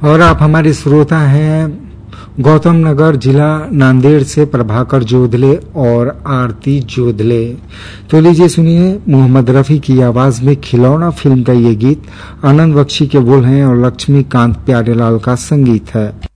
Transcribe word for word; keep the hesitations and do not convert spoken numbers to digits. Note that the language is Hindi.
और आप हमारे श्रोता हैं गौतम नगर जिला नांदेड़ से प्रभाकर जोधले और आरती जोधले। तो लीजिए सुनिए मोहम्मद रफी की आवाज में खिलौना फिल्म का ये गीत। आनंद बख्शी के बोल हैं और लक्ष्मीकांत प्यारेलाल का संगीत है।